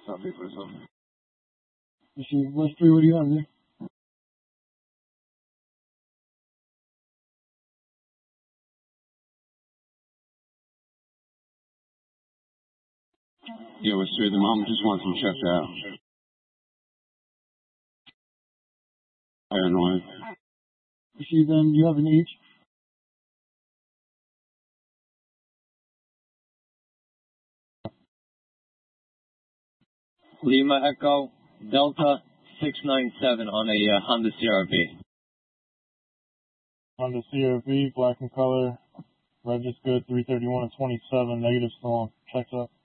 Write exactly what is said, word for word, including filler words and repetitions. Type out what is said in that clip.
Copy for yourself. Machine West three, what do you have there? Yeah, West three, the mom just wants him checked out. Paranoid. Machine, then you have an H. Lima Echo Delta six nine seven on a uh, Honda C R V. Honda C R V, black in color. Register good, three thirty-one and twenty-seven, negative still on. Checks up.